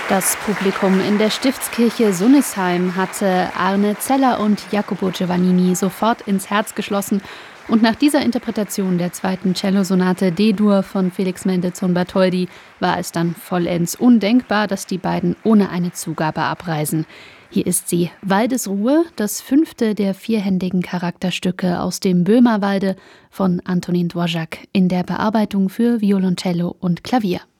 Das Publikum in der Stiftskirche Sunnesheim hatte Arne Zeller und Jacopo Giovannini sofort ins Herz geschlossen. Und nach dieser Interpretation der zweiten Cellosonate D-Dur von Felix Mendelssohn Bartholdy war es dann vollends undenkbar, dass die beiden ohne eine Zugabe abreisen. Hier ist sie, Waldesruhe, das 5. der 4händigen Charakterstücke aus dem Böhmerwalde von Antonin Dvořák in der Bearbeitung für Violoncello und Klavier.